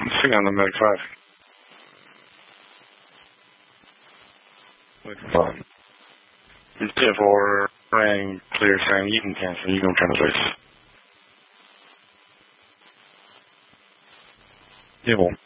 sitting on the Medic 5. Wait for 5. He's J4, ring clear saying you can cancel, you can turn the race. Evil.